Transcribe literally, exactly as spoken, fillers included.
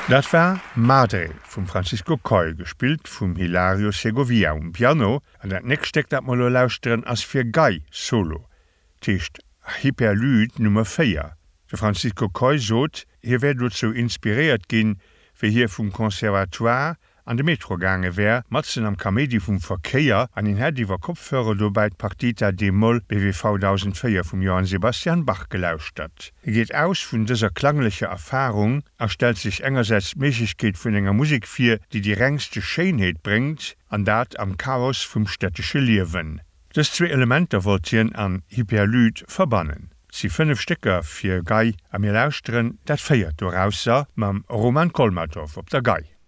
Dat war Madre vum Francisco Coy gespielt vum Hilario Segovia um Piano an dat nächst steckt dat Molo lauschteren ass fir Gei Solo. Techt Hyperlyd Nummer vier. De Francisco Coy sot, hier wär dazu inspiriert ginn, fir hier vum Konservatoire an de Metro gange wär, Matzen am Kamedi vum Verkeier an den Herr iwwer Kopfhörer do bei Partita de Moll B W V tausendvier vum Johann Sebastian Bach gelauscht hat. Er geht aus vun dieser klangliche Erfahrung, erstellt sich engerseits Mäßigkeit vun enger Musik fir, die die rengste Schönheit bringt, an dat am Chaos vum städtische Liewen. Das zwei Elemente wollten an Hyperlyd verbannen. Sie fünf Stecker fir Gei am mir lauschteren, dat feiert do rausser mam Roman Kolmatow op der Gei.